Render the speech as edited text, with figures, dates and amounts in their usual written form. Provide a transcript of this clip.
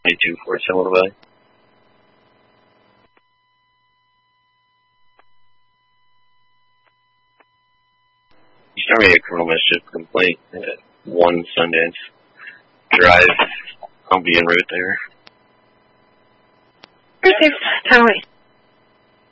2247 Valley. You sent me a criminal mischief complaint at 1 Sundance Drive. I'll be en route there. Received. 10 away.